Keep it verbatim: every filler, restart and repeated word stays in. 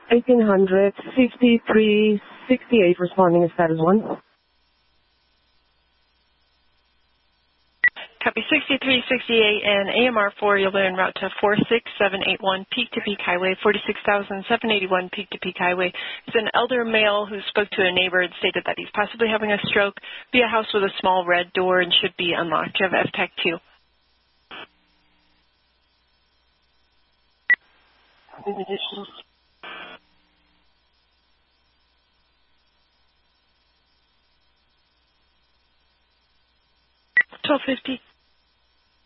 eighteen hundred, fifty-three sixty-eight, responding to status one. Copy sixty-three sixty-eight and A M R four, you'll be en route to four six seven eight one Peak to Peak Highway, forty-six thousand seven hundred eighty-one Peak to Peak Highway. It's an elder male who spoke to a neighbor and stated that he's possibly having a stroke via a house with a small red door and should be unlocked. You have F TAC two. twelve fifty.